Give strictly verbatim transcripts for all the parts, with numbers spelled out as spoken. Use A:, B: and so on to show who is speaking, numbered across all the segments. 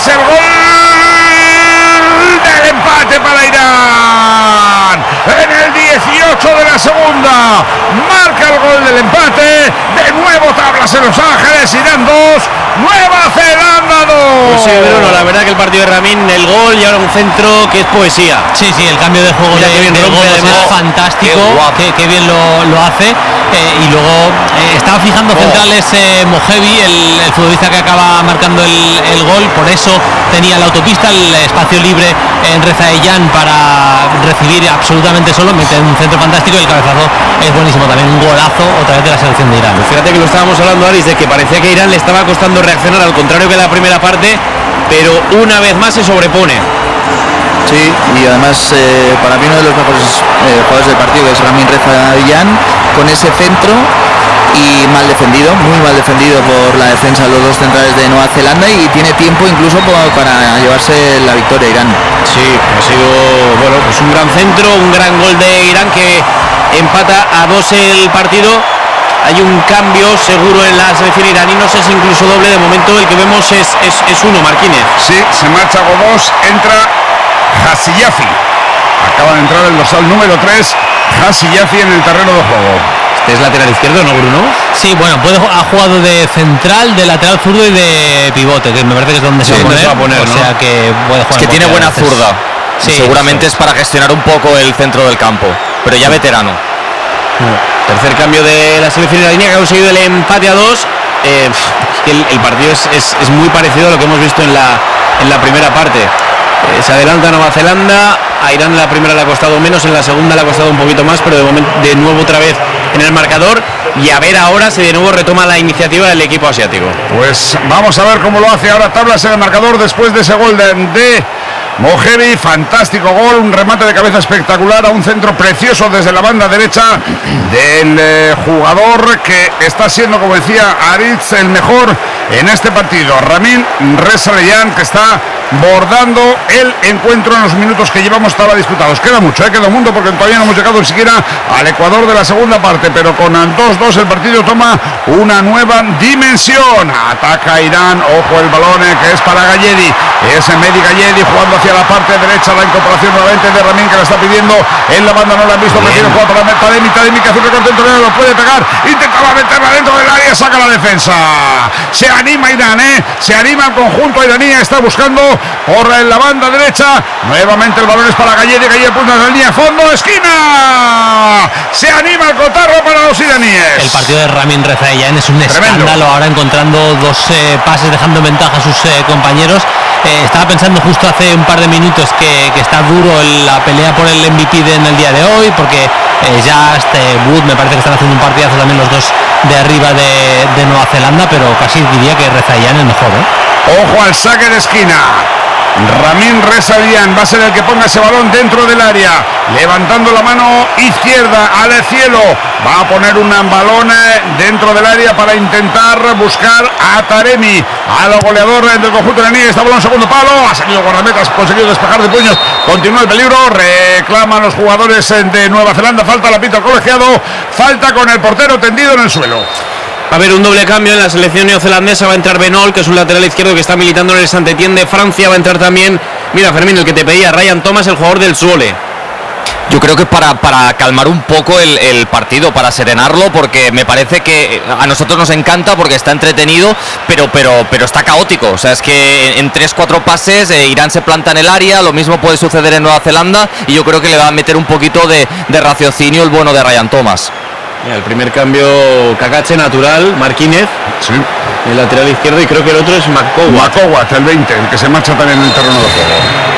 A: es el gol del empate para Irán. En el dieciocho de la segunda marca el gol del empate. De nuevo tablas en Los Ángeles. Irán dos, Nueva Zelanda dos.
B: Pues sí, Bruno, la verdad que el partido de Ramin, el gol y ahora un centro que es poesía.
C: Sí, sí, el cambio de juego de,
B: de,
C: de gol además fantástico, que, que bien lo, lo hace. Eh, y luego eh, estaba fijando oh. centrales eh, Mojevi, el, el futbolista que acaba marcando el, el gol, por eso tenía la autopista, el espacio libre en Rezaeian para recibir absolutamente solo, mete un centro fantástico y el cabezazo es buenísimo, también un golazo otra vez de la selección de Irán.
B: Pues fíjate que lo estábamos hablando, Aris, de que parecía que a Irán le estaba costando reaccionar, al contrario que en la primera parte, pero una vez más se sobrepone.
D: Sí, y además eh, para mí uno de los mejores eh, jugadores del partido es Ramin Rezaeian, con ese centro y mal defendido, muy mal defendido por la defensa de los dos centrales de Nueva Zelanda, y tiene tiempo incluso para llevarse la victoria a Irán.
B: Sí, ha sido bueno, pues un gran centro, un gran gol de Irán que empata a dos el partido. Hay un cambio seguro en la selección iraní, no sé si incluso doble, de momento el que vemos es, es, es uno, Marquínez.
A: Sí, se marcha Godós, entra Hasiyafi. Acaba de entrar el dorsal número tres, Hasiyafi, en el terreno de juego.
B: Este es lateral izquierdo, ¿no, Bruno?
C: Sí, bueno, puede, ha jugado de central, de lateral zurdo y de pivote, que me parece que es donde sí, se, va poner, se va a poner, o ¿no? sea que puede jugar.
D: Es que tiene buena veces. zurda. Sí, seguramente sí. Es para gestionar un poco el centro del campo, pero ya veterano.
B: Tercer cambio de la selección iraní, que ha conseguido el empate a dos. Eh, es que el, el partido es, es, es muy parecido a lo que hemos visto en la, en la primera parte. Eh, se adelanta Nueva Zelanda, a Irán en la primera le ha costado menos, en la segunda le ha costado un poquito más, pero de momento de nuevo otra vez en el marcador, y a ver ahora si de nuevo retoma la iniciativa del equipo asiático.
A: Pues vamos a ver cómo lo hace ahora tablas en el marcador después de ese gol de, de Mojevi, fantástico gol, un remate de cabeza espectacular a un centro precioso desde la banda derecha del eh, jugador que está siendo, como decía Aritz, el mejor en este partido, Ramin Rezaeian, que está bordando el encuentro en los minutos que llevamos estaba disputados. Queda mucho, ¿eh? Queda un mundo, porque todavía no hemos llegado ni siquiera al Ecuador de la segunda parte, pero con dos dos el partido toma una nueva dimensión. Ataca Irán, ojo el balón eh, que es para Galledi, es Mehdi Galledi jugando hacia la parte derecha, la incorporación nuevamente de Ramin, que la está pidiendo en la banda, no la han visto, prefiere jugar para Taremi, Taremi que hace un recorte dentro, lo puede pegar, intentaba meterla dentro del área, saca la defensa. Se anima Irán, ¿eh? Se anima el conjunto iraní, está buscando por la banda derecha, nuevamente el balón es para Galledi, Galledi punta en la línea, fondo, esquina, se anima el cotarro para los iraníes.
C: El partido de Ramin Rezaeian es un Tremendo. escándalo, ahora encontrando dos eh, pases, dejando en ventaja a sus eh, compañeros. Eh, estaba pensando justo hace un par de minutos que, que está duro el, la pelea por el M V P de, en el día de hoy, porque eh, ya este Wood me parece que están haciendo un partidazo también los dos de arriba de, de Nueva Zelanda, pero casi diría que Rezaeian es mejor, ¿eh?
A: Ojo al saque de esquina. Ramin Rezaeian va a ser el que ponga ese balón dentro del área, levantando la mano izquierda al cielo, va a poner un balón dentro del área para intentar buscar a Taremi, al goleador del conjunto iraní. Este balón segundo palo, ha salido guardametas, conseguido despejar de puños, continúa el peligro, reclaman los jugadores de Nueva Zelanda, falta la pita colegiado, falta con el portero tendido en el suelo.
B: Va a haber un doble cambio en la selección neozelandesa, va a entrar Benol, que es un lateral izquierdo que está militando en el Saint-Étienne de Francia, va a entrar también, mira Fermín, el que te pedía, Ryan Thomas, el jugador del Zwolle.
D: Yo creo que para, para calmar un poco el, el partido, para serenarlo, porque me parece que a nosotros nos encanta porque está entretenido, pero pero pero está caótico. O sea, es que en tres cuatro pases eh, Irán se planta en el área, lo mismo puede suceder en Nueva Zelanda, y yo creo que le va a meter un poquito de, de raciocinio el bueno de Ryan Thomas.
B: Mira, el primer cambio, Kakache natural, Marquínez,
A: sí,
B: el lateral izquierdo, y creo que el otro es Makowat.
A: Makowat, el veinte, el que se marcha también en el terreno de juego.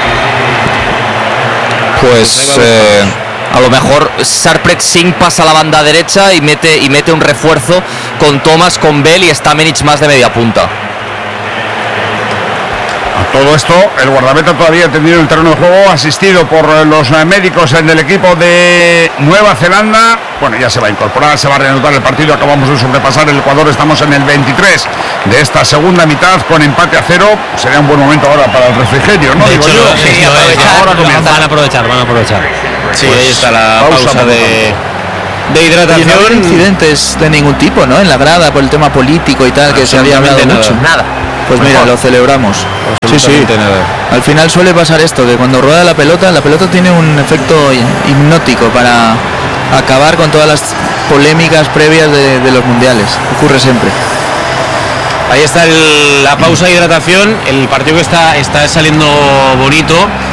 D: Pues eh, a lo mejor Sarpret Singh pasa a la banda derecha y mete y mete un refuerzo con Thomas, con Bell y Stamenic más de media punta.
A: Todo esto, el guardameta todavía tendido en el terreno de juego, asistido por los médicos del equipo de Nueva Zelanda. Bueno, ya se va a incorporar, se va a reanudar el partido. Acabamos de sobrepasar el Ecuador, estamos en el veintitrés de esta segunda mitad con empate a cero. Sería un buen momento ahora para el refrigerio, ¿no?
C: De
A: Digo
C: hecho,
A: yo.
C: Sí, sí, ahora comienza. Van a aprovechar, van a aprovechar.
B: Sí,
A: pues
B: ahí está la pausa, pausa de, de hidratación.
D: Y no hay incidentes de ningún tipo, ¿no? En la grada por el tema político y tal, que se había hablado
B: nada.
D: mucho.
B: Nada.
E: Pues mira, lo celebramos. Sí, sí.
B: Nada.
E: Al final suele pasar esto, que cuando rueda la pelota, la pelota tiene un efecto hipnótico para acabar con todas las polémicas previas de, de los mundiales. Ocurre siempre.
B: Ahí está el, la pausa de hidratación, el partido que está, está saliendo bonito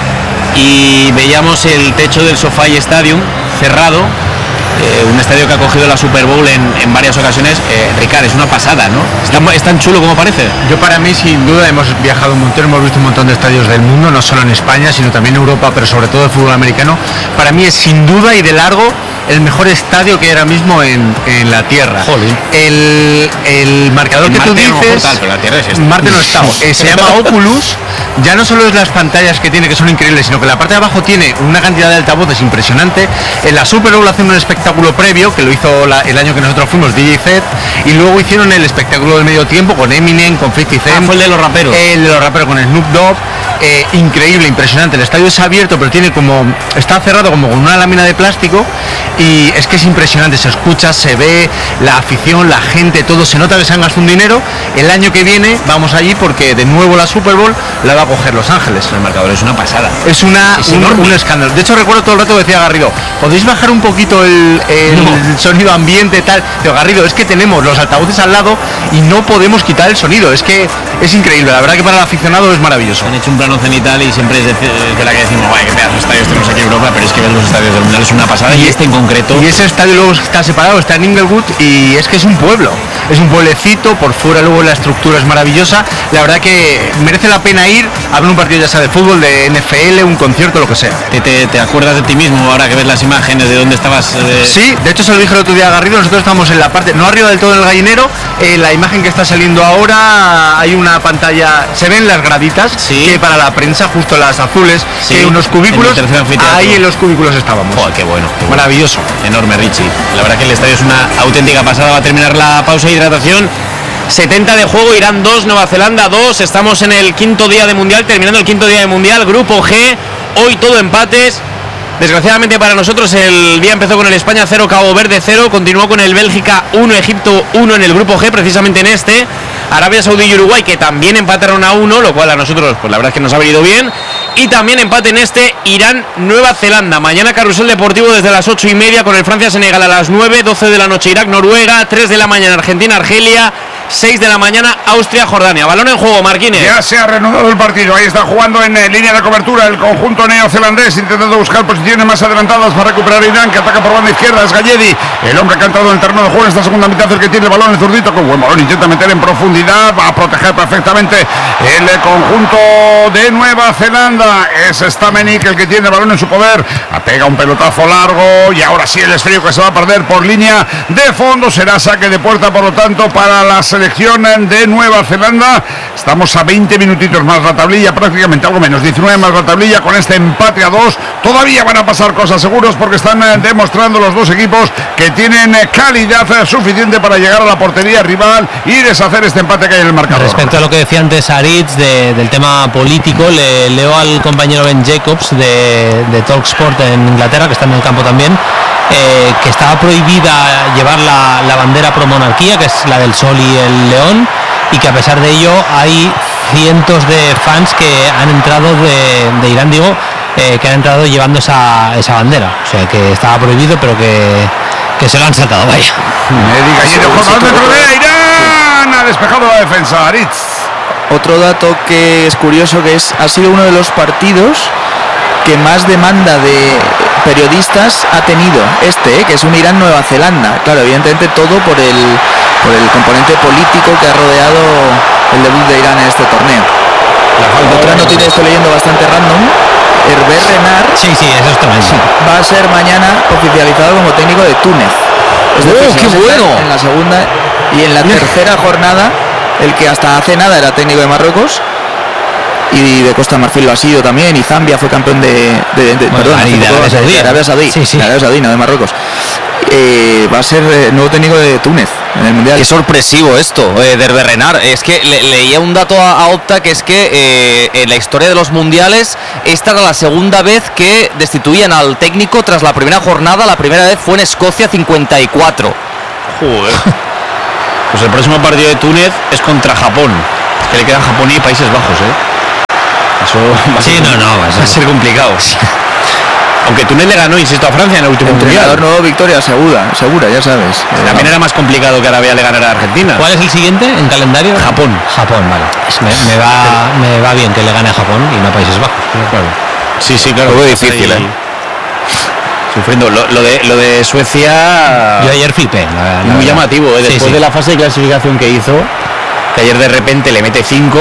B: y veíamos el techo del SoFi Stadium cerrado, eh, un estadio que ha cogido la Super Bowl en, en varias ocasiones. eh, Ricard, es una pasada, ¿no? ¿Está, ¿Es tan chulo como parece?
F: Yo para mí sin duda hemos viajado un montón, hemos visto un montón de estadios del mundo, no solo en España, sino también en Europa, pero sobre todo el fútbol americano. Para mí es sin duda y de largo el mejor estadio que hay ahora mismo en, en la Tierra.
B: Joder.
F: El, el marcador
B: En
F: que
B: Marte
F: tú
B: a lo mejor
F: dices,
B: tal, pero la Tierra es esta.
F: Marte no está, eh, se llama Oculus. Ya no solo es las pantallas que tiene, que son increíbles, sino que la parte de abajo tiene una cantidad de altavoces impresionante. En la Super Bowl hacen un espectáculo previo, que lo hizo la, el año que nosotros fuimos, D J Zed, y luego hicieron el espectáculo del medio tiempo con Eminem, con fifty Cent.
B: Ah, fue el de los raperos.
F: El de los raperos con Snoop Dogg. Eh, increíble, impresionante. El estadio es abierto, pero tiene como, está cerrado como con una lámina de plástico, y es que es impresionante. Se escucha, se ve la afición, la gente, todo. Se nota que se han gastado un dinero. El año que viene vamos allí porque de nuevo la Super Bowl la va a coger Los Ángeles.
B: El marcador es una pasada.
F: Es una
B: Es
F: un,
B: enorme.
F: un escándalo. De hecho recuerdo todo el rato que decía Garrido, ¿podéis bajar un poquito el, el
B: No.
F: sonido ambiente tal? Pero Garrido, es que tenemos los altavoces al lado y no podemos quitar el sonido. Es que es increíble. La verdad que para el aficionado es maravilloso.
B: Han hecho un plano cenital y siempre es de, de la que decimos, vaya, qué pedazos de estadios tenemos aquí en Europa, pero es que ver los estadios del Mundial es una pasada, y,
F: Y-
B: este en concreto.
F: Y ese estadio luego está separado, está en Inglewood, y es que es un pueblo, es un pueblecito, por fuera luego la estructura es maravillosa. La verdad que merece la pena ir a ver un partido, ya sea de fútbol, de N F L, un concierto, lo que sea.
B: ¿Te, te, te acuerdas de ti mismo ahora que ves las imágenes de dónde estabas? eh?
F: Sí, de hecho se lo dije el otro día a Garrido, nosotros estamos en la parte, no arriba del todo en el gallinero, eh, la imagen que está saliendo ahora, hay una pantalla, se ven las graditas,
B: Sí.
F: que para la prensa, justo las azules,
B: Sí,
F: que hay unos cubículos,
B: en el tercer anfiteatro.
F: ahí en los cubículos estábamos.
B: Joder, qué bueno, qué bueno.
F: Maravilloso.
B: Enorme, Richie. La verdad que el estadio es una auténtica pasada. Va a terminar la pausa de hidratación. setenta de juego, Irán dos, Nueva Zelanda dos. Estamos en el quinto día de Mundial, terminando el quinto día de Mundial. Grupo G, hoy todo empates. Desgraciadamente para nosotros el día empezó con el España cero, Cabo Verde cero, continuó con el Bélgica uno, Egipto uno en el grupo G, precisamente en este. Arabia Saudí y Uruguay, que también empataron a uno, lo cual a nosotros pues la verdad es que nos ha venido bien. Y también empate en este, Irán Nueva Zelanda. Mañana carrusel deportivo desde las ocho y media con el Francia-Senegal a las nueve, doce de la noche Irak Noruega, tres de la mañana Argentina Argelia, seis de la mañana Austria Jordania. Balón en juego, Marquines.
A: Ya se ha reanudado el partido. Ahí está jugando en eh, línea de cobertura el conjunto neozelandés, intentando buscar posiciones más adelantadas para recuperar Irán, que ataca por banda izquierda. Es Galledi, el hombre que ha entrado en el terreno de juego en esta segunda mitad, el que tiene el balón, el zurdito, con buen balón, intenta meter en profundidad, va a proteger perfectamente el eh, conjunto de Nueva Zelanda. Es Stamenik el que tiene el balón en su poder, pega un pelotazo largo, y ahora sí el esfrío que se va a perder por línea de fondo. Será saque de puerta, por lo tanto, para la selección de Nueva Zelanda. Estamos a veinte minutitos más la tablilla, prácticamente algo menos, diecinueve más la tablilla, con este empate a dos. Todavía van a pasar cosas seguros, porque están eh, demostrando los dos equipos que tienen eh, calidad eh, suficiente para llegar a la portería rival y deshacer este empate que hay en el marcador.
C: Respecto a lo que decía antes Aritz de, del tema político, le leo al compañero Ben Jacobs de, de Talksport en Inglaterra, que está en el campo también, eh, que estaba prohibida llevar la, la bandera pro monarquía, que es la del sol y el león, y que a pesar de ello hay cientos de fans que han entrado de, de Irán, digo, eh, que han entrado llevando esa, esa bandera. O sea, que estaba prohibido, pero que, que se lo han saltado, vaya.
A: Me diga, y de jugador dentro de Irán, ha despejado la defensa, Aritz.
E: Otro dato que es curioso, que es ha sido uno de los partidos que más demanda de periodistas ha tenido este, ¿eh? que es un Irán-Nueva Zelanda. Claro, evidentemente todo por el, por el componente político que ha rodeado el debut de Irán en este torneo. Otra noticia, estoy leyendo bastante random. Hervé Renard
C: Sí, sí, eso es tremendo.
E: va a ser mañana oficializado como técnico de Túnez. Es decir,
D: ¡Oh,
E: se
D: qué
E: va a sentar
D: bueno!
E: En la segunda y en la tercera jornada, el que hasta hace nada era técnico de Marruecos y de Costa de Marfil lo ha sido también, y Zambia fue campeón de, de, de,
C: Bueno,
E: perdón,
C: y
E: hace
C: de
E: poco,
C: Arabia Saudí.
E: de Arabia Saudí,
C: Sí, sí.
E: de Arabia Saudí, no de Marruecos. Eh, va a ser eh, nuevo técnico de Túnez en el Mundial.
D: Qué sorpresivo esto, eh, de Hervé Renard. Es que le, leía un dato a, a Opta, que es que eh, en la historia de los mundiales esta era la segunda vez que destituían al técnico tras la primera jornada. La primera vez fue en Escocia cincuenta y cuatro.
B: Joder. Pues el próximo partido de Túnez es contra Japón. que le quedan Japón y Países Bajos, ¿eh? Eso va a ser,
C: Sí, no, no, va a ser-
B: va a ser complicado. Aunque Túnez le ganó, insisto, a Francia en el último
E: Entrenador
B: mundial.
E: nuevo, victoria segura, segura, ya sabes.
B: También era más complicado que Arabia le ganara a Argentina.
C: ¿Cuál es el siguiente en calendario?
B: Japón.
C: Japón, vale. Me, me va, me va bien que le gane a Japón y no a Países Bajos. Claro.
B: Sí, sí, claro.
D: Lo veo
B: estás
D: difícil,
B: ahí
D: ¿eh?
B: Sufriendo. Lo, lo de, lo de Suecia.
C: Yo ayer flipé. La, la
B: muy
C: verdad.
B: llamativo, ¿eh?
C: Sí,
B: Después
C: sí.
B: de la fase de clasificación que hizo, que ayer de repente le mete cinco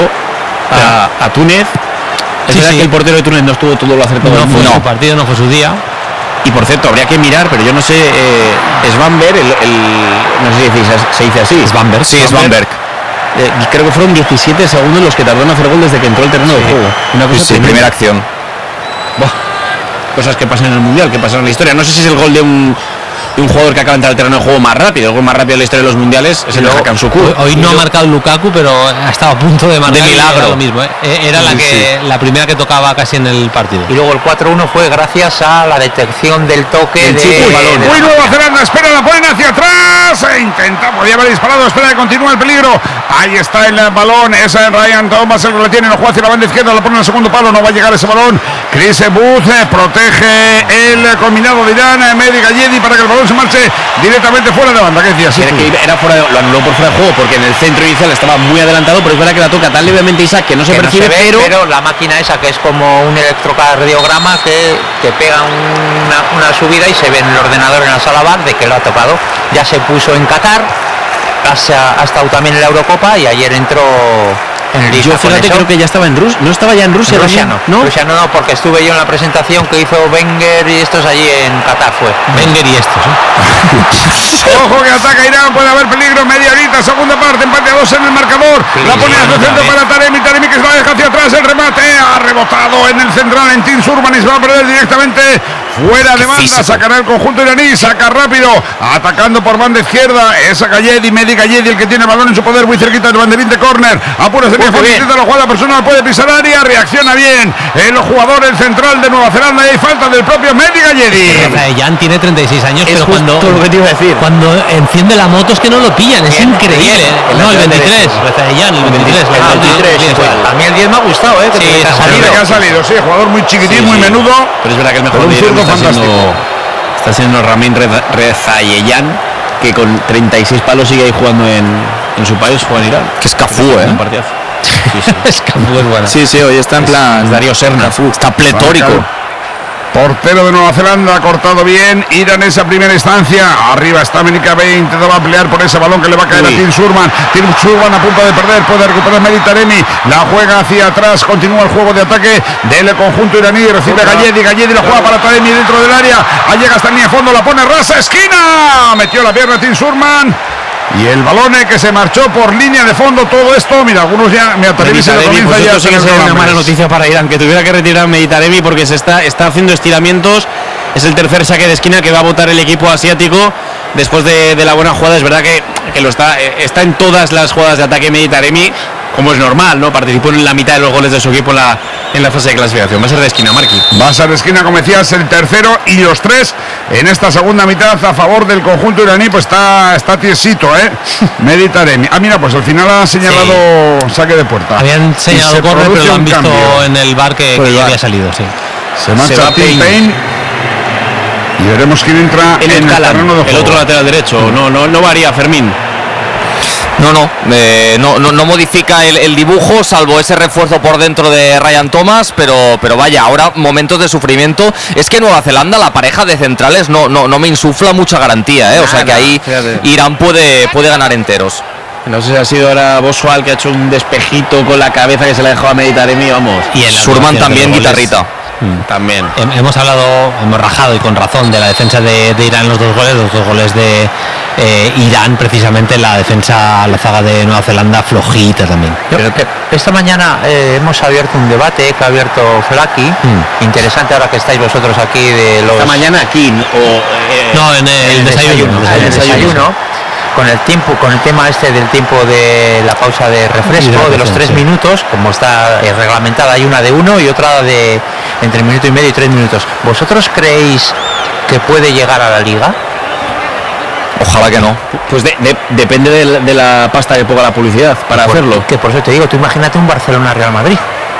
B: a, a Túnez. Es
C: Sí,
B: verdad
C: sí.
B: que el portero de Túnez no estuvo todo lo acertado
C: No
B: del
C: fue
B: mundo.
C: su partido, no fue su día.
B: Y por cierto, habría que mirar, pero yo no sé, eh, Svanberg, el, el, no sé si dice- se dice así.
C: Svanberg.
D: Sí, Svanberg.
B: Eh, creo que fueron diecisiete segundos los que tardó en hacer gol desde que entró al terreno de juego. Una cosa
D: Sí,
B: tremenda.
D: primera acción.
B: Buah, cosas que pasan en el mundial, que pasan en la historia. No sé si es el gol de un, de un jugador que acaba de entrar al terreno de juego más rápido. El gol más rápido de la historia de los mundiales es el de Hakan Şükür.
C: Hoy, hoy no ha marcado Lukaku, pero ha estado a punto de marcar.
B: De
C: y
B: milagro.
C: era lo mismo, ¿eh? Era la que la primera que tocaba casi en el partido.
G: Y luego el cuatro uno fue gracias a la detección del toque
B: El
G: de,
B: chip del balón.
G: de la
A: Muy Nueva
G: máquina.
A: Zelanda, espera, la ponen hacia atrás. E intenta, podía haber disparado, espera que continúa el peligro. Ahí está el balón, esa es Ryan Thomas, el que lo tiene, lo juega hacia la banda izquierda, lo pone en el segundo palo, no va a llegar ese balón. Chris Booth eh, protege el combinado de Irán, eh, Mehdi Galledi, para que el balón se marche directamente fuera de banda. ¿Qué decías? Sí,
B: Era,
A: tú.
B: que era fuera de- lo anuló por fuera de juego porque en el centro inicial estaba muy adelantado, pero es verdad que la toca tan levemente Isaac que no se
G: Que no
B: percibe,
G: se ve,
B: pero,
G: pero la máquina esa que es como un electrocardiograma que te pega una, una subida y se ve en el ordenador en la sala bar de que lo ha tocado. Ya se puso en Qatar, ha, ha estado también en la Eurocopa y ayer entró en lista
B: yo
G: con
B: fíjate,
G: eso.
B: creo que ya estaba en Rusia, no estaba ya en Rusia,
G: Rusia
B: también?
G: no,
B: ¿no?
G: Rusia no, no, porque estuve yo en la presentación que hizo Wenger y estos allí en Qatar fue.
C: Wenger y estos, ¿eh?
A: Ojo que ataca Irán, puede haber peligro, media horita, segunda parte, empate a dos en el marcador. La pone hacia el centro para Taremi, Taremi que se la deja hacia atrás, el remate ha rebotado en el central en Tim Surman y se va a perder directamente fuera de banda, sacará el conjunto iraní, saca rápido, atacando por banda izquierda, esa Galledi, Mehdi Galledi, el que tiene el balón en su poder, muy cerquita del banderín de córner, apura de fondo, intenta la jugada personal, puede pisar área, reacciona bien el jugador, el central de Nueva Zelanda y hay falta del propio Mehdi Galledi.
C: Jan tiene treinta y seis años,
B: Es
C: pero
B: justo
C: cuando,
B: lo que te iba a decir.
C: cuando enciende la moto es que no lo pillan, es
G: Bien,
C: increíble.
G: bien.
C: No, el
B: lateral
C: veintitrés,
B: derecho.
C: Jan, el veintitrés.
B: el
C: la-
B: veintitrés,
C: bien,
B: igual.
C: sí.
G: A mí el diez me ha gustado, ¿eh? Que
C: Sí,
G: te- que ha
C: está
A: Desde
G: salido.
A: que ha salido, sí, jugador muy chiquitín,
B: Sí,
A: muy
B: sí.
A: menudo.
B: Pero es verdad que el mejor
A: Con un
B: de Irán
A: zurdo
B: está siendo,
A: fantástico.
B: está siendo Ramin Reza- Rezayeyan, que con treinta y seis palos sigue ahí jugando en, en su país, juega en Irán.
D: Que es Cafú,
B: Un
D: ¿eh?
B: partidazo. Sí, sí.
C: Es que muy buena.
E: Sí, sí, hoy está en plan.
B: Es Darío Serna.
D: Está pletórico.
A: Portero de Nueva Zelanda, ha cortado bien. Irán en esa primera instancia. Arriba está Menica Bey, intentaba ampliar por ese balón que le va a caer
B: Uy.
A: a Tim Surman. Tim Surman a punto de perder, puede recuperar Mehdi Taremi. La juega hacia atrás, continúa el juego de ataque del conjunto iraní. Recibe Galledi, Galledi la juega para Taremi dentro del área. Ahí llega hasta la línea de fondo, la pone rasa, esquina. Metió la pierna Tim Surman. Y el balón eh, que se marchó por línea de fondo, todo esto, mira, algunos ya me atreví se lo
B: Meditaremi,
A: comienza
B: pues
A: ya
B: esto
A: a
B: sí que
A: tener
B: sería una mala
A: calambres.
B: noticia para Irán, que tuviera que retirar a Meditaremi porque se está, está haciendo estiramientos. Es el tercer saque de esquina que va a botar el equipo asiático después de, de la buena jugada. Es verdad que, que lo está, eh, está en todas las jugadas de ataque Meditaremi, como es normal, ¿no? Participó en la mitad de los goles de su equipo en la, en la fase de clasificación. Va a ser de esquina, Marqui.
A: Va a ser de esquina, como decías, el tercero y los tres en esta segunda mitad a favor del conjunto iraní, pues está, está tiesito, ¿eh? Mehdi Taremi. Ah, mira, pues al final ha señalado saque de puerta.
C: Habían
A: Y
C: señalado
A: se
C: córner, pero
A: produce
C: lo han
A: un
C: visto
A: cambio.
C: en el bar que,
B: Por
C: que
B: el
C: ya
B: bar.
C: había salido, sí.
A: Se marcha
B: va
A: Tim
B: Payne.
A: Payne. Y veremos quién entra
B: El,
A: en el
B: Calan,
A: terreno de
B: el
A: juego.
B: otro lateral derecho. No, no, no varía, Fermín.
D: No, no, eh, no, no, no modifica el, el dibujo, salvo ese refuerzo por dentro de Ryan Thomas, pero, pero vaya, ahora momentos de sufrimiento. Es que Nueva Zelanda, la pareja de centrales, no, no, no me insufla mucha garantía, ¿eh? O sea que
B: Nada,
D: ahí
B: fíjate.
D: Irán puede, puede ganar enteros.
B: No sé si ha sido ahora Boswell que ha hecho un despejito con la cabeza que se la ha dejado a Meditaremi, vamos.
C: Y en la
D: Surman
C: anotación
D: también,
C: de los goles,
D: guitarrita.
B: También.
C: Hem- Hemos hablado, hemos rajado y con razón de la defensa de, de Irán, los dos goles, los dos goles de eh, Irán, precisamente la defensa, la zaga de Nueva Zelanda flojita también.
G: Yo, que esta mañana eh, hemos abierto un debate que ha abierto Flaki,
C: Mm.
G: interesante ahora que estáis vosotros aquí de los...
B: Esta mañana aquí, o... eh,
C: No, en el,
G: el
C: desayuno.
G: desayuno, el
C: desayuno.
G: desayuno, con el tiempo, con el tema este del tiempo de la pausa de refresco,
C: Hidratación,
G: de los tres
C: sí.
G: minutos, como está eh, reglamentada, hay una de uno y otra de entre minuto y medio y tres minutos. ¿Vosotros creéis que puede llegar a la liga?
D: Ojalá que no.
B: Pues de, de, depende de la, de la pasta que ponga la publicidad para
G: por,
B: hacerlo.
G: Que por eso te digo, tú imagínate un Barcelona-Real Madrid.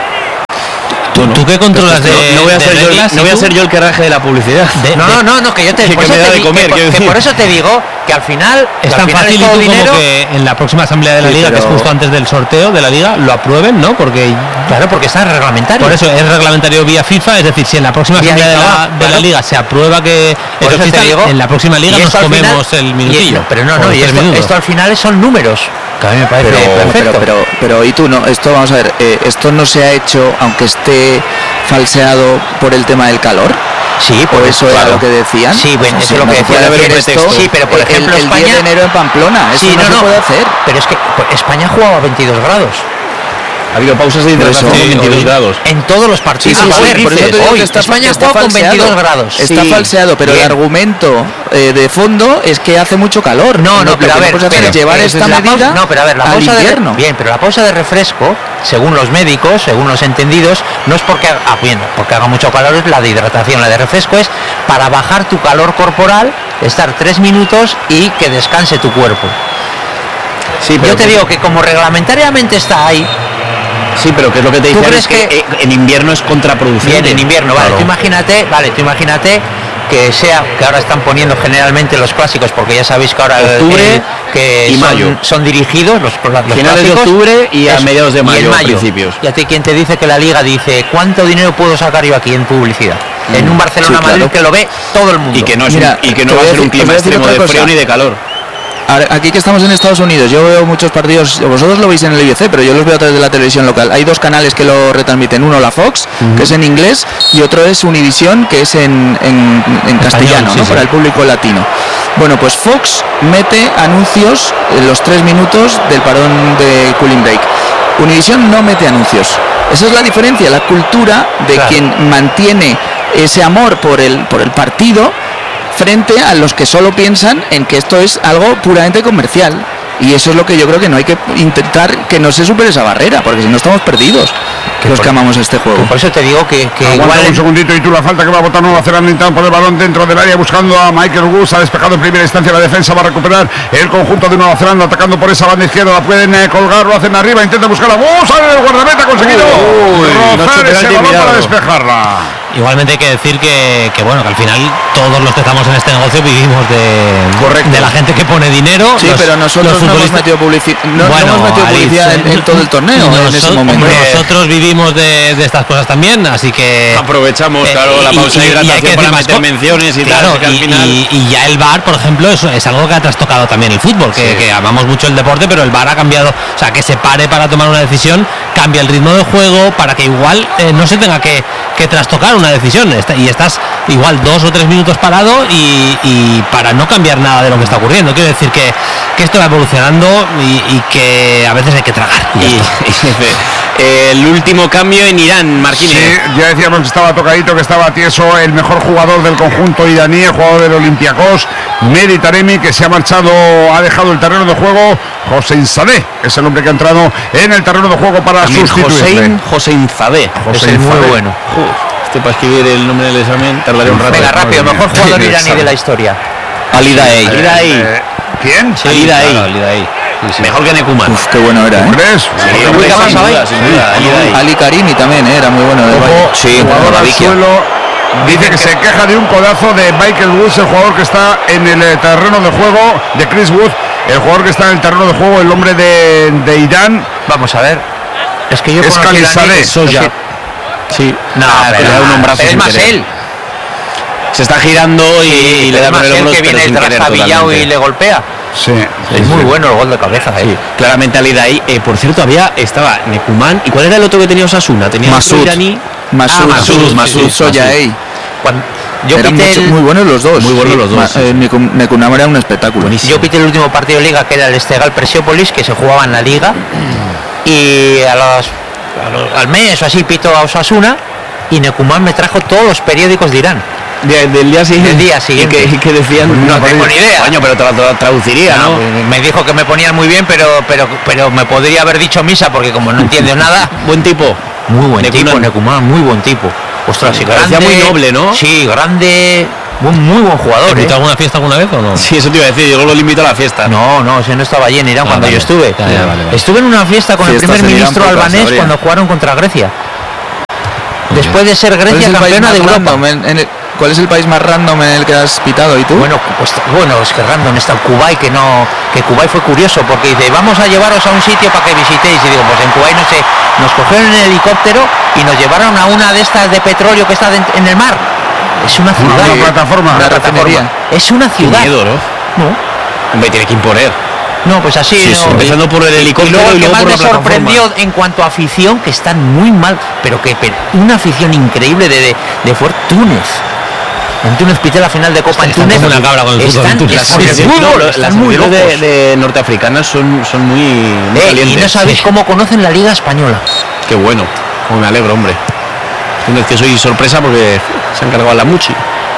C: ¿Tú,
B: Bueno,
C: ¿Tú qué controlas de,
B: no, no voy a
C: de
B: ser yo,
C: reglas?
B: no
C: ¿Y
B: voy a
C: tú?
B: ser yo el que raje de la publicidad.
C: De-
G: No,
C: de-
G: no, no, no, que yo te,
B: Que
G: por
B: me
G: eso
B: da
G: te
B: de
G: di-
B: comer,
G: que, por-
B: quiero
G: que
B: decir.
G: por eso te digo que al final
C: Es
G: al
C: tan
G: final
C: fácil y
G: todo
C: tú
G: dinero.
C: como que en la próxima asamblea de la
E: Sí,
C: liga, que es
E: pero-
C: justo antes del sorteo de la liga, lo aprueben, ¿no? Porque
G: Claro, porque está en reglamentario.
C: por eso es reglamentario vía FIFA, es decir, si en la próxima
G: Vía
C: asamblea de
G: FIFA,
C: la, de
G: claro.
C: la liga se aprueba que
G: Por
C: eso
G: eso te
C: exista,
G: digo,
C: en la próxima liga
G: y
C: nos
G: esto al
C: comemos
G: final-
C: el
G: y-
C: minutillo.
G: pero no,
C: o
G: no,
C: los
G: y
C: tres
G: esto,
C: minutos.
G: esto al final son números. Que a mí me parece
E: Pero,
G: perfecto.
E: pero, pero, pero, y tú, no, esto vamos a ver, eh, esto no se ha hecho, aunque esté falseado por el tema del calor.
G: sí,
E: Por eso era
G: claro.
E: lo que decían.
G: Sí, bueno,
E: O sea,
G: eso es lo
E: no
G: que
E: se
G: decía
E: puede
G: de
E: hacer
G: hacer
E: esto,
G: esto. Sí, pero por
E: el-
G: ejemplo,
E: el, el
G: España.
E: diez de enero en Pamplona, eso
G: Sí,
E: no,
G: no,
E: se
G: no,
E: puede hacer.
G: Pero es que pues, España jugaba a veintidós grados.
B: Ha habido pausas de
E: Por
B: hidratación
E: eso,
B: de veintidós
C: hoy-
B: grados.
G: En todos los partidos.
E: Sí, sí,
G: A
E: sí,
G: ver,
E: por eso te digo
G: hoy
E: que está,
G: España
E: está
G: juega con
E: falseado.
G: veintidós grados.
E: Está
G: Sí.
E: falseado, pero
G: Bien.
E: el argumento eh, de fondo es que hace mucho calor.
G: No, no,
E: Lo
G: pero
E: que
G: a ver,
E: puedes hacer
G: pero-
E: es llevar
G: pero
E: esta
G: la pausa-
E: medida
G: no, pero a ver, la
E: al
G: pausa de re-
E: invierno.
G: bien, pero la pausa de refresco, según los médicos, según los entendidos, no es porque haga, ah, bien, porque haga mucho calor, es la de hidratación. La de refresco es para bajar tu calor corporal, estar tres minutos y que descanse tu cuerpo.
B: Sí,
G: Yo te digo que como reglamentariamente está ahí,
B: Sí, pero que es lo que te
G: ¿Tú
B: decía
G: crees
B: es que,
G: que-
B: eh, en invierno es contraproducente.
G: bien en invierno, vale,
B: Claro.
G: tú imagínate, vale, tú imagínate que sea, que ahora están poniendo generalmente los clásicos, porque ya sabéis que ahora el-
B: Octubre
G: el- que
B: y
G: son,
B: mayo.
G: son dirigidos los, los
B: Finales de
G: clásicos,
B: octubre y a
G: eso,
B: mediados de
G: y en
B: mayo, principios.
G: Y a ti quien te dice que la liga dice cuánto dinero puedo sacar yo aquí en publicidad, en un Barcelona
E: sí, claro.
G: Madrid que lo ve todo el mundo.
B: Y que no, es
E: Mira,
B: un- y que
E: te
B: no va a
E: voy a
B: ser un
E: decir- te
B: clima
E: voy a decir
B: extremo
E: otra
B: de
E: cosa.
B: frío ni de calor.
E: Ahora, aquí que estamos en Estados Unidos, yo veo muchos partidos, vosotros lo veis en el I B C, pero yo los veo a través de la televisión local. Hay dos canales que lo retransmiten, uno la Fox, que es en inglés, y otro es Univision, que es en, en- en castellano,
C: sí,
E: ¿no?
C: sí.
E: Para el público latino. Bueno, pues Fox mete anuncios en los tres minutos del parón de cooling break. Univision no mete anuncios. Esa es la diferencia, la cultura de
G: Claro.
E: quien mantiene ese amor por el, por el partido frente a los que solo piensan en que esto es algo puramente comercial. Y eso es lo que yo creo que no hay que intentar que no se supere esa barrera, porque si no estamos perdidos los
G: por-
E: que amamos este juego.
G: Por eso te digo que, que
A: Aguanta
G: igual
A: un
G: en-
A: segundito y tú la falta que va a botar Nueva Zelanda intentando poner el balón dentro del área buscando a Michael Wood. Ha despejado en primera instancia la defensa, va a recuperar el conjunto de Nueva Zelanda atacando por esa banda izquierda, la pueden eh, colgar, lo hacen arriba, intenta buscar a Wood, sale el guardameta, ha conseguido
B: Uy,
A: rozar
B: noche
A: ese
B: penalti
A: balón para
B: mirado.
A: despejarla.
C: Igualmente hay que decir que, que bueno, que al final todos los que estamos en este negocio vivimos de, de la gente que pone dinero.
E: Sí,
C: los-
E: pero nosotros
C: los
E: no hemos
C: futbolistas-
E: metido publicidad, no, no
C: Bueno,
E: hemos metido
C: Alice,
E: publicidad en, en todo el torneo en ese
C: Nosotros-
E: momento.
C: hombre, nosotros vivimos de, de estas cosas también, así que
B: Aprovechamos,
C: Eh,
B: claro, la
C: y-
B: pausa
C: y-
B: de
C: y hay que
B: hidratación
C: decir
B: para
C: más
B: meter
C: co-
B: menciones y
C: claro,
B: tal, que al
C: y,
B: final...
C: y- y ya el V A R, por ejemplo, es, es algo que ha trastocado también el fútbol, que, que amamos mucho el deporte, pero el V A R ha cambiado, o sea, que se pare para tomar una decisión, cambia el ritmo del juego, para que igual eh, no se tenga que, que trastocar una decisión, Está- y estás igual dos o tres minutos parado y, y para no cambiar nada de lo que está ocurriendo. Quiero decir que, que esto va evolucionando y, y que a veces hay que tragar. y ya
B: Y-
C: está.
B: el último cambio en Irán, Marquínez.
A: Sí, ya decíamos que estaba tocadito, que estaba tieso el mejor jugador del conjunto iraní, el jugador del Olympiacos, Mehdi Taremi, que se ha marchado, ha dejado el terreno de juego. Hossein Sadeh es el hombre que ha entrado en el terreno de juego para
B: También
A: sustituirle.
B: Hossein, Hossein Zadeh.
A: Hossein
G: es muy
A: Zadeh.
G: bueno.
B: Este para escribir el nombre del examen tardaría un rato.
G: Venga, rápido,
A: madre
G: mejor
A: mía.
G: jugador
A: Sí,
G: iraní
A: sabe.
G: de la historia.
D: Ali Daei.
B: Ali Daei.
A: Eh, ¿Quién?
B: Ali Daei.
C: claro, Ali Daei. Sí, sí.
B: Mejor que Nekuman.
E: Uf, qué bueno era, ¿eh?
A: ¿Crees?
B: Sí,
A: Porque
B: hombre,
A: muy
B: sin
A: capaz,
B: duda, sin duda, Ali Daei.
E: Ali Karimi también eh, era muy bueno del
A: Ojo,
E: Valle.
D: Sí,
A: jugador
D: la
A: al
D: vigia.
A: suelo. Dice que se queja de un codazo de Michael Woods, el jugador que está en el eh, terreno de juego, de Chris Wood, el jugador que está en el terreno de juego, el hombre de, de Irán.
G: Vamos a ver. Es que yo
A: Es
G: conozco
A: Khalid
G: iraní-
A: Sadeh.
G: es
B: Soya.
G: que-
B: Sí.
G: No,
B: Ah,
G: pero,
B: le da un hombrazo
G: pero es
B: sin
G: más
B: querer.
G: él.
B: Se está girando y, y le
G: es
B: da
G: más
B: con el
G: él
B: hombro,
G: que
B: pero
G: viene
B: sin querer
G: trastabillado
B: totalmente.
G: y le golpea.
A: Sí,
G: Es muy bueno el gol de cabeza, eh.
B: Claramente Ali Daei. Eh, por cierto, había, estaba Nekuman. ¿Y cuál era el otro que tenía Osasuna? Tenía otro
E: Masud.
B: iraní.
E: Masud,
B: Ah, Masud, Masud,
E: Soyaei.
G: Cuando- yo
E: Eran
G: pité
E: mucho-
G: el-
E: muy buenos los dos.
B: Muy buenos los dos,
E: Ma-
B: sí,
E: eh, Nekum- Nekunam era un espectáculo.
B: Buenísimo.
G: Yo pité el último partido de liga, que era el Estegal Presiópolis, que se jugaba en la liga, y a los, a los- al mes o así pito a Osasuna, y Nekuman me trajo todos los periódicos de Irán.
B: De- del día siguiente.
G: Del día
B: ¿Y
G: siguiente.
B: qué, y qué decían?
G: No tengo ni idea.
B: Coño, pero te lo, te lo traduciría, ¿no?
G: No, me dijo que me ponían muy bien, pero, pero, pero me podría haber dicho misa, porque como no entiendo nada.
B: Buen tipo.
G: Muy buen
B: Nekuman.
G: tipo, Nekuman, muy buen tipo. Ostras, sí,
B: Parecía
G: grande.
B: muy noble, ¿no?
G: Sí, grande, Un muy buen jugador.
C: ¿Te invitó
G: ¿eh?
C: a alguna fiesta alguna vez o no?
B: Sí, eso te iba a decir, yo lo invito a la fiesta.
G: No, no, si no estaba allí en Irán
C: Ah,
G: cuando
C: vale.
G: yo estuve.
C: Ya, ya, vale, vale.
G: Estuve en una fiesta con
E: Fiestas
G: el primer
E: en Irán,
G: ministro
E: pocas,
G: albanés
E: habría.
G: cuando jugaron contra Grecia. Después de ser
E: ¿Cuál es
G: Grecia
E: el país
G: campeona
E: más
G: de Europa.
E: random en- en el- ¿Cuál es el país más random en el que has pitado y tú?
G: Bueno, pues, bueno, es que random está Kuwait, que no, que Kuwait fue curioso porque dice, vamos a llevaros a un sitio para que visitéis. Y digo, pues en Kuwait no sé, nos cogieron en el helicóptero y nos llevaron a una de estas de petróleo que está de- en el mar. Es una ciudad.
A: Una
G: ¿eh?
A: plataforma.
E: Una refinería.
G: Es una
B: Qué
G: ciudad.
B: miedo, ¿no?
G: No,
B: Hombre, tiene que imponer.
G: no, pues así.
B: Sí,
G: no.
B: sí, empezando por el
G: Y
B: helicóptero
G: luego
B: y
G: el que
B: luego
G: más
B: por
G: me
B: la plataforma.
G: sorprendió en cuanto a afición, que están muy mal, pero que pero una afición increíble de, de, de fue Túnez. En Túnez pité la final de Copa en
C: Están
G: Túnez.
C: como una cabra con el fútbol en
G: Están,
C: Túnez.
G: es por el
B: Sí, sí,
G: fútbol,
B: no, lo-
G: están
B: las
G: muy
B: aficiones
G: locos.
B: de, de norteafricanas son, son muy, muy
G: Eh, y
B: calientes.
G: no sabéis
B: Sí.
G: cómo conocen la Liga Española.
B: Qué bueno, como me alegro, hombre. Túnez, que soy sorpresa porque se han cargado a la Muchi.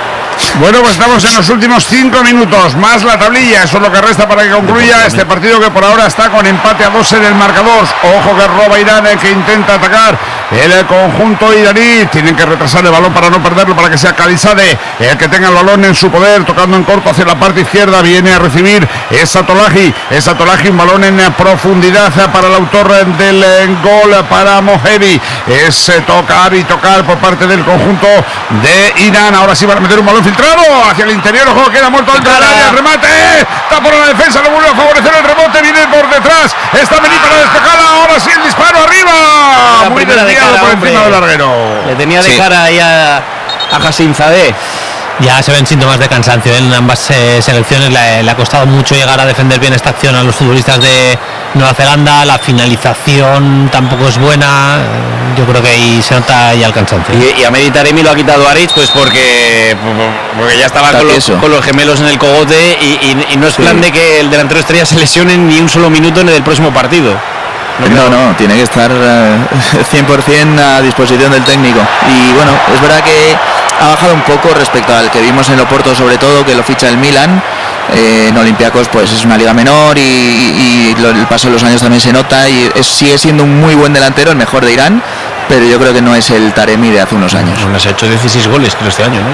A: Bueno, pues estamos en los últimos cinco minutos, más la tablilla, eso es lo que resta para que concluya este partido que por ahora está con empate a dos en el marcador. Ojo que roba Irán, eh, que intenta atacar el conjunto iraní, tienen que retrasar el balón para no perderlo, para que sea Khalizadeh el que tenga el balón en su poder, tocando en corto hacia la parte izquierda, viene a recibir esa Tolaji, esa Tolaji, un balón en eh, profundidad eh, para el autor eh, del eh, gol, para Mohebi, es eh, tocar y tocar por parte del conjunto de Irán. Ahora sí van a meter un balón filtrado hacia el interior, ojo, queda muerto dentro del área, el remate, está por la defensa, no vuelve a favorecer el rebote, viene por detrás, está Bení para despejarla, ahora sí el disparo arriba,
B: La
A: muy
B: primera de
A: desviado
B: cara,
A: por
B: hombre.
A: encima del larguero.
B: Le tenía de
E: Sí.
B: cara ahí a, a Hassim Zadeh.
C: Ya se ven síntomas de cansancio en ambas eh, selecciones. Le, le ha costado mucho llegar a defender bien esta acción a los futbolistas de Nueva Zelanda. La finalización tampoco es buena. Eh, Yo creo que ahí se nota ya el cansancio.
B: Y, y a Mehdi Taremi lo ha quitado Aritz, pues porque, porque ya estaba
E: Está
B: con los,
E: tieso.
B: con los gemelos en el cogote y, y- y no es
E: Sí.
B: plan de que el delantero estrella se lesione ni un solo minuto en el próximo partido.
E: No, no, tiene que estar eh, cien por ciento a disposición del técnico. Y bueno, es verdad que ha bajado un poco respecto al que vimos en el Oporto, sobre todo, que lo ficha el Milan. Eh, en Olympiacos pues es una liga menor y, y lo- el paso de los años también se nota y es- sigue siendo un muy buen delantero, el mejor de Irán, pero yo creo que no es el Taremi de hace unos años.
B: Bueno, se ha hecho dieciséis goles creo este año, ¿no?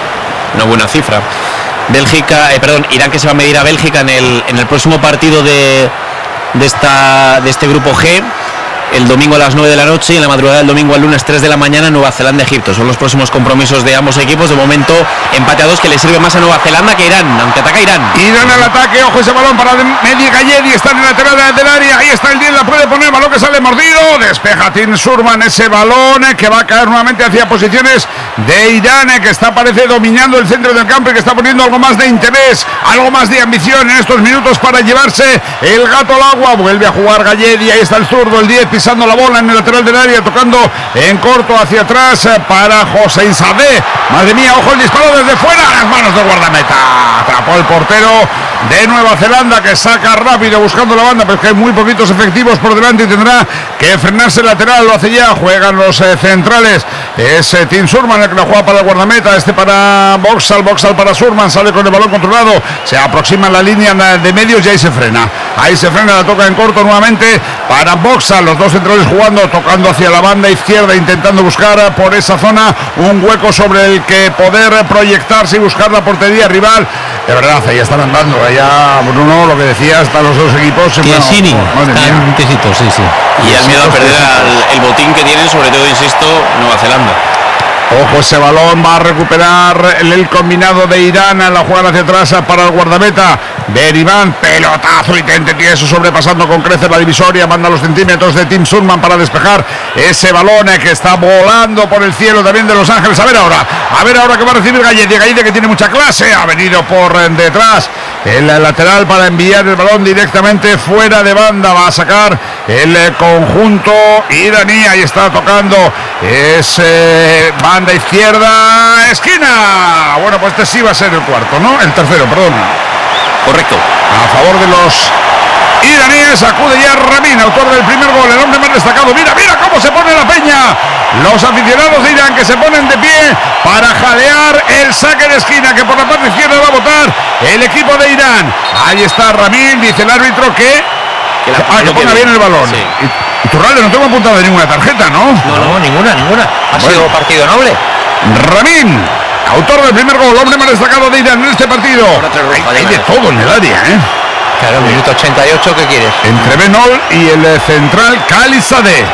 B: Una buena cifra. Bélgica, eh, perdón, Irán que se va a medir a Bélgica en el, en el próximo partido de, de, esta, de este grupo G, el domingo a las nueve de la noche y en la madrugada del domingo al lunes tres de la mañana Nueva Zelanda-Egipto. Son los próximos compromisos de ambos equipos. De momento empate a dos, que le sirve más a Nueva Zelanda que Irán, aunque ataca Irán.
A: Irán al ataque, ojo ese balón para Mehdi Galledi, está en el lateral del área, ahí está el diez, la puede poner, balón que sale mordido, despeja Tim Surman ese balón eh, que va a caer nuevamente hacia posiciones de Irán, eh, que está parece dominando el centro del campo y que está poniendo algo más de interés, algo más de ambición en estos minutos para llevarse el gato al agua. Vuelve a jugar Galledi, ahí está el zurdo, el diez pisando la bola en el lateral del área, tocando en corto hacia atrás eh, para José Sadeh. Madre mía, ojo el disparo desde fuera, las manos del guardameta, atrapó el portero de Nueva Zelanda, que saca rápido buscando la banda, pero es que hay muy poquitos efectivos por delante y tendrá que frenarse el lateral, lo hace ya, juegan los eh, centrales, es eh, Tim Surman el que la juega para el guardameta, este para Boxall, Boxall para Surman, sale con el balón controlado, se aproxima la línea de medios y ahí se frena, ahí se frena, la toca en corto nuevamente para Boxall, los dos centrales jugando, tocando hacia la banda izquierda, intentando buscar eh, por esa zona un hueco sobre el que poder eh, proyectarse y buscar la portería rival. De verdad, ahí están andando, ya Bruno, lo que decía, están los dos equipos.
C: Tiesini,
A: Bueno, madre
C: están
A: mía.
C: tiesitos, sí, sí.
B: Y el miedo a perder al- el botín que tienen, sobre todo, insisto, Nueva Zelanda.
A: Ojo, ese balón va a recuperar el, el combinado de Irán, la juega hacia atrás para el guardameta Beriván, pelotazo y tente tieso sobrepasando con creces la divisoria, manda los centímetros de Tim Surman para despejar ese balón eh, que está volando por el cielo también de Los Ángeles. A ver ahora, a ver ahora que va a recibir Galledi, Galledi que tiene mucha clase, ha venido por eh, detrás el lateral para enviar el balón directamente fuera de banda, va a sacar el eh, conjunto iraní, ahí está tocando ese banda izquierda, esquina. Bueno, pues este sí va a ser el cuarto, ¿no? El tercero, perdón.
B: Correcto.
A: A favor de los iraníes, acude ya Ramin, autor del primer gol, el hombre más destacado. Mira, mira cómo se pone la peña. Los aficionados de Irán que se ponen de pie para jalear el saque de esquina que por la parte izquierda va a votar el equipo de Irán. Ahí está Ramin, dice el árbitro que,
B: Que la-
A: ah, que
B: no
A: ponga
B: quede.
A: bien el balón.
B: Sí.
A: Y, y Turralde, no tengo apuntado de ninguna tarjeta, ¿no?
G: No, no, ninguna, ninguna. Ha
A: Bueno.
G: sido partido noble.
A: Ramin, autor del primer gol, hombre más destacado de Irán en este partido. Hay, hay de todo en el área, ¿eh?
G: Claro, minuto ochenta y ocho, ¿qué quieres?
A: Entre Benol y el central Khalizadeh.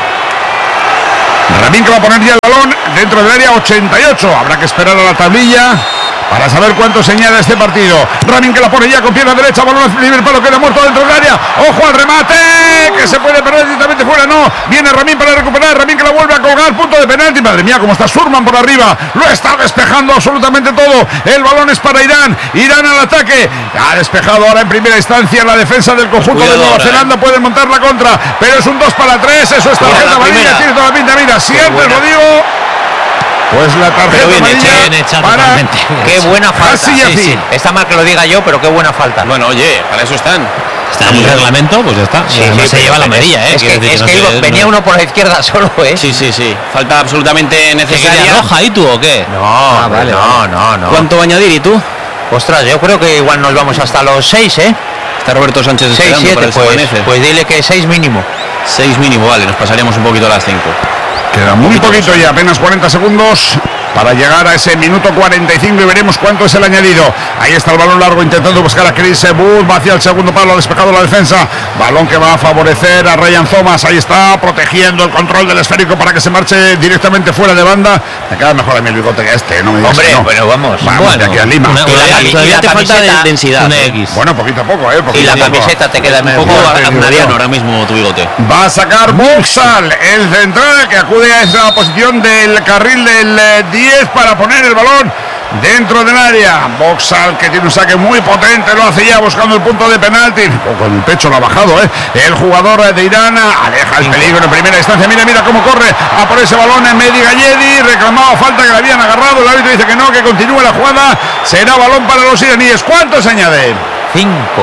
A: Ramin que va a poner ya el balón dentro del área, ochenta y ocho. Habrá que esperar a la tablilla para saber cuánto se añade este partido. Ramin que la pone ya con pierna derecha, balón al primer palo, queda muerto dentro del área. Ojo al remate, que se puede perder directamente fuera, no. Viene Ramin para recuperar, Ramin que la vuelve a colgar, punto de penalti. Madre mía, cómo está Surman por arriba, lo está despejando absolutamente todo. El balón es para Irán, Irán al ataque. Ha despejado ahora en primera instancia la defensa del conjunto Cuidado de Nueva ahora, Zelanda, eh. puede montar la contra, pero es un dos para tres, eso es tarjeta amarilla, tiene toda la pinta, mira, siempre lo digo. Pues la tarjeta
C: bien
A: amarilla
C: hecha, bien hecha,
A: para
C: totalmente.
G: Qué buena falta.
A: Sí,
G: sí,
A: sí.
G: sí. Está mal que lo diga yo, pero qué buena falta.
B: Bueno, oye, para eso están.
C: Está en el reglamento, pues ya está.
G: Sí,
C: no
G: sí,
C: se lleva la amarilla, ¿eh?
G: Es que,
C: decir,
G: es
C: no
G: que
C: sé,
G: iba- venía
C: no-
G: uno por la izquierda solo, ¿eh?
B: Sí, sí, sí. Falta absolutamente
C: ¿Qué
B: necesaria.
C: quería roja ahí tú o qué?
G: No,
C: Ah,
G: hombre,
C: vale,
G: no,
C: vale.
G: no, no.
B: ¿Cuánto va a añadir y tú?
G: Ostras, yo creo que igual nos vamos hasta los seis, ¿eh?
B: Está Roberto Sánchez
G: seis,
B: esperando para
G: siete,
B: el
G: pues,
B: Semanece.
G: pues dile que seis mínimo.
B: seis mínimo, vale, nos pasaríamos un poquito a las cinco.
A: Queda muy poquito ya, apenas cuarenta segundos para llegar a ese minuto cuarenta y cinco y veremos cuánto es el añadido. Ahí está el balón largo intentando buscar a Chris Wood, va hacia el segundo palo, ha despejado la defensa. Balón que va a favorecer a Ryan Thomas, ahí está, protegiendo el control del esférico para que se marche directamente fuera de banda. Me queda mejor a mí el bigote que este, no me digas
G: Hombre,
A: que no.
G: bueno, vamos.
A: Vamos
C: Bueno,
A: de aquí a Lima.
C: una-
G: Y la
C: una-
G: cami-
B: Todavía
G: y la
B: te falta de
G: camiseta-
B: densidad.
C: Una
B: ¿eh?
C: X.
A: Bueno, poquito a poco, ¿eh?
G: Y
A: Poquito
G: la
A: a poco.
G: camiseta te queda
B: Un
G: mejor.
B: poco
A: Fuerte, digo
B: aznariano
A: yo.
B: ahora mismo tu bigote.
A: Va a sacar Boxal, el central que acude a esa posición del carril del eh, diez para poner el balón dentro del área. Boxal que tiene un saque muy potente, lo hace ya buscando el punto de penalti. O con el pecho lo ha bajado, ¿eh? El jugador de Irán aleja el peligro en primera instancia. Mira, mira cómo corre a por ese balón en Mehdi Galledi. Reclamaba falta que le habían agarrado. El árbitro dice que no, que continúe la jugada. Será balón para los iraníes. ¿Cuánto se añade?
G: Cinco.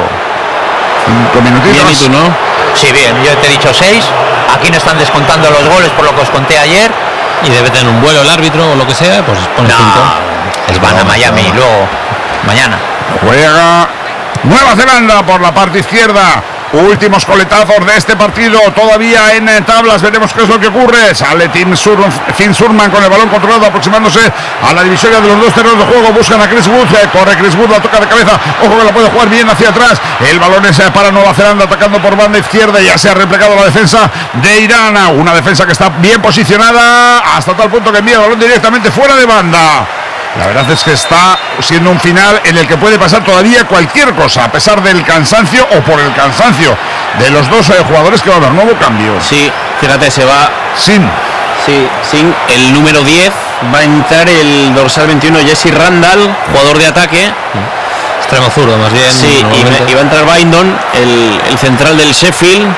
A: Cinco minutitos.
B: Bien, ¿y tú no?
G: Sí, bien, yo te he dicho seis. Aquí no están descontando los goles por lo que os conté ayer.
C: Y debe tener un vuelo el árbitro o lo que sea, pues pone cinco.
G: Es van a Miami y luego mañana.
A: Juega Nueva Zelanda por la parte izquierda. Últimos coletazos de este partido, todavía en eh, tablas, veremos qué es lo que ocurre. Sale Tim Sur Finn Surman con el balón controlado, aproximándose a la divisoria de los dos terrenos de juego. Buscan a Chris Wood, eh, corre Chris Wood, la toca de cabeza. Ojo que la puede jugar bien hacia atrás. El balón es eh, para Nueva Zelanda, atacando por banda izquierda. Ya se ha replegado la defensa de Irán. Una defensa que está bien posicionada, hasta tal punto que envía el balón directamente fuera de banda. La verdad es que está siendo un final en el que puede pasar todavía cualquier cosa, a pesar del cansancio o por el cansancio de los dos eh, jugadores que va a haber nuevo cambio.
B: Sí, fíjate, se va
A: Sin.
B: Sí, sin el número diez va a entrar el dorsal veintiuno Jesse Randall, jugador de ataque.
C: Extremo zurdo, más bien.
B: Sí, y,
C: normalmente.
B: me- y va a entrar Bindon, el, el central del Sheffield.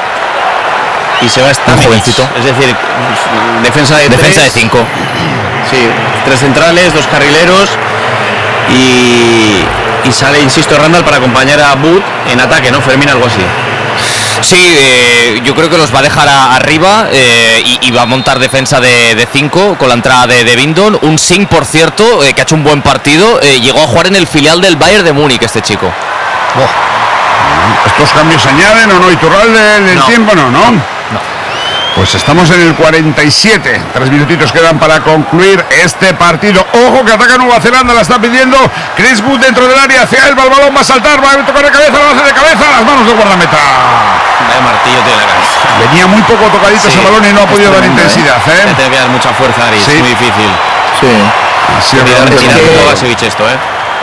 B: Y se va a estar
D: jovencito.
B: Es decir, defensa de
D: Defensa de
B: tres.
D: cinco.
B: Sí, tres centrales, dos carrileros. Y, y sale, insisto, Randall para acompañar a Booth en ataque, ¿no? Fermín, algo así.
D: Sí, eh, yo creo que los va a dejar a- arriba eh, y, y va a montar defensa de cinco con la entrada de, de Bindon. Un Singh, por cierto, eh, que ha hecho un buen partido. eh, llegó a jugar en el filial del Bayern de Múnich este chico.
A: ¿Estos cambios se añaden o no? ¿Iturralde en el
G: No.
A: tiempo? No, no. Pues estamos en el cuarenta y siete. Tres minutitos quedan para concluir este partido. Ojo que ataca Nueva Zelanda, la está pidiendo Chris Wood dentro del área. Hacia él va el balón, va a saltar, va a tocar de cabeza, lo hace de cabeza a las manos del guardameta.
B: Vaya martillo tiene la cabeza.
A: Venía muy poco tocadito
B: Sí,
A: ese balón y no ha
B: es
A: podido dar
B: tremendo,
A: intensidad,
B: Le
A: ¿eh?
B: tiene que dar mucha fuerza, Ari,
A: Sí.
B: es muy difícil.
E: Sí.
A: Así es,
B: Tirar,
A: realmente
B: tirar
A: no.
B: un Kovacevic esto, ¿eh?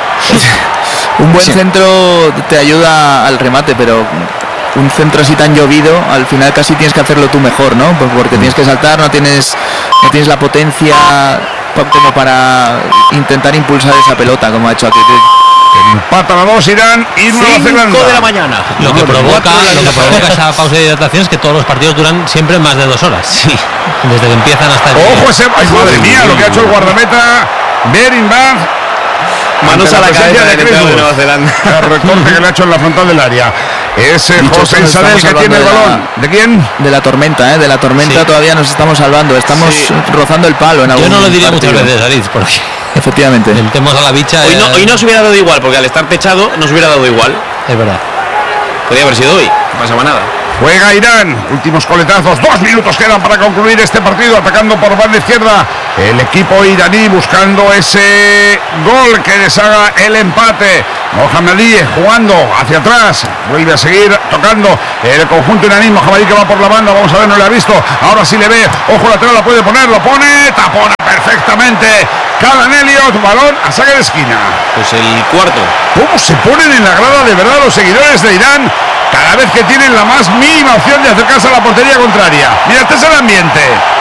E: Un buen
D: Sí.
E: centro te ayuda al remate, pero un centro así tan llovido, al final casi tienes que hacerlo tú mejor, ¿no? Pues porque tienes que saltar, no tienes, no tienes la potencia pa- como para intentar impulsar esa pelota, como ha hecho aquí.
A: Empatan a dos Irán y Nueva Zelanda.
B: cinco de la mañana.
C: Lo que
A: No,
C: provoca,
A: cuatro de la
C: lo que
A: tarde.
C: provoca esa pausa de hidratación es que todos los partidos duran siempre más de dos horas.
B: Sí.
C: Desde que empiezan hasta el
A: Ojo ese, ay, madre mía, lo que ha hecho el guardameta Berinbad.
B: Manos
A: ante
B: a la
A: presencia
B: cabeza del
A: Chris
B: entrenador de
A: Wood.
B: Nueva Zelanda.
A: El recorte que le ha hecho en la frontal del área. Ese
E: Dicho
A: José
E: esto,
A: Isabel
E: estamos
A: que tiene el
E: hablando de la-
A: balón. ¿De quién?
E: De la tormenta, ¿eh? De la tormenta
C: Sí.
E: todavía nos estamos salvando, estamos
B: Sí.
E: rozando el palo en
C: Yo
E: algún
C: no lo diría
E: partido.
C: muchas veces, Ariz, porque
E: Efectivamente.
C: el tema a la bicha
B: Hoy
C: es,
B: no, hoy no se hubiera dado igual, porque al estar techado nos hubiera dado igual.
C: es verdad.
B: Podría haber sido hoy, no pasaba nada.
A: Juega Irán. Últimos coletazos. Dos minutos quedan para concluir este partido. Atacando por banda izquierda el equipo iraní buscando ese gol que les haga el empate. Mohammadi jugando hacia atrás, vuelve a seguir tocando el conjunto iraní. Mohammadi que va por la banda, vamos a ver, no le ha visto, ahora sí le ve, ojo lateral, la puede poner, lo pone, tapona perfectamente Calan Elliot, balón a saque de esquina.
B: Pues el cuarto.
A: ¿Cómo se ponen en la grada de verdad los seguidores de Irán cada vez que tienen la más mínima opción de acercarse a la portería contraria? Mira, este es el ambiente.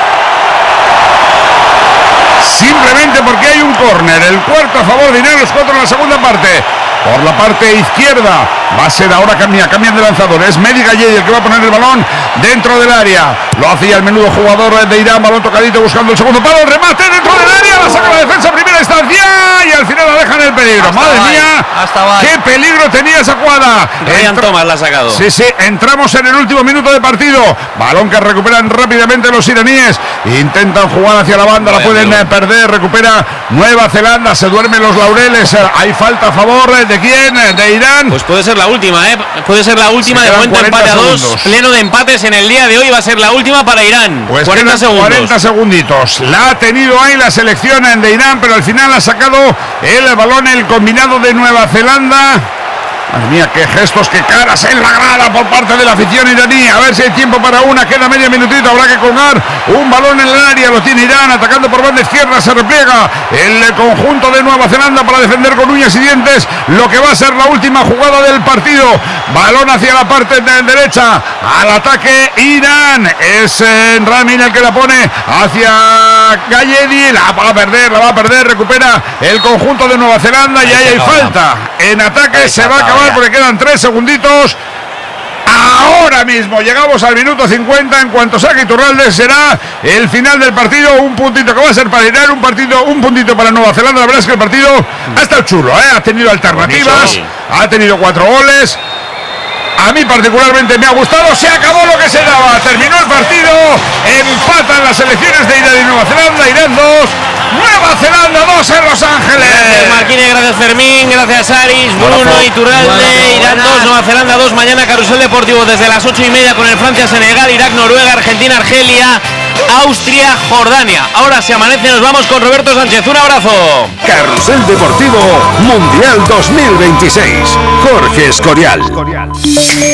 A: Simplemente porque hay un córner, el cuarto a favor de Irán, los cuatro en la segunda parte. Por la parte izquierda va a ser ahora, cambia, cambian de lanzador. Es Mehdi Galledi el que va a poner el balón dentro del área. Lo hacía el menudo jugador de Irán, balón tocadito buscando el segundo palo, el remate dentro del área, la saca la defensa a primera instancia y al final la dejan en el peligro.
G: Hasta
A: Madre
G: va,
A: mía,
G: hasta
A: qué peligro tenía esa jugada.
B: Ryan
A: Entra...
B: Thomas la ha sacado.
A: Sí, sí, entramos en el último minuto de partido. Balón que recuperan rápidamente los iraníes. Intentan jugar hacia la banda, la pueden eh, perder. Recupera Nueva Zelanda, se duermen los laureles. Eh, hay falta a favor eh, de quién, eh, de Irán.
B: Pues puede ser la última, ¿eh? Puede ser la última. De momento empate a dos. Pleno de empates en el día de hoy. Va a ser la última para Irán.
A: Pues
B: cuarenta segundos.
A: cuarenta segunditos. La ha tenido ahí la selección de Irán, pero al final ha sacado el balón el combinado de Nueva Zelanda. Madre mía, qué gestos, qué caras en la grada por parte de la afición iraní. A ver si hay tiempo para una, queda medio minutito, habrá que colgar un balón en el área, lo tiene Irán, atacando por banda izquierda, se repliega el conjunto de Nueva Zelanda para defender con uñas y dientes lo que va a ser la última jugada del partido. Balón hacia la parte de derecha, al ataque Irán, es eh, Ramin el que la pone hacia Galledi, la va a perder, la va a perder, recupera el conjunto de Nueva Zelanda y ahí hay falta. En ataque se va a acabar porque quedan tres segunditos. Ahora mismo llegamos al minuto cincuenta. En cuanto saque Iturralde será el final del partido. Un puntito que va a ser para Irán, un partido, un puntito para Nueva Zelanda. La verdad es que el partido ha estado chulo, ¿eh? Ha tenido alternativas, ha tenido cuatro goles. A mí particularmente me ha gustado. Se acabó lo que se daba. Terminó el partido. Empatan las selecciones de Irán y Nueva Zelanda. Irán dos, Nueva Zelanda dos en Los Ángeles.
B: Gracias Marquínez, gracias Fermín, gracias Aris, Bruno, Iturralde. Irán dos, Nueva Zelanda dos. Mañana Carrusel Deportivo desde las ocho y media con el Francia-Senegal, Irak-Noruega, Argentina-Argelia, Austria-Jordania. Ahora se amanece, nos vamos con Roberto Sánchez. Un abrazo.
H: Carrusel Deportivo Mundial dos mil veintiséis. Jorge Escorial.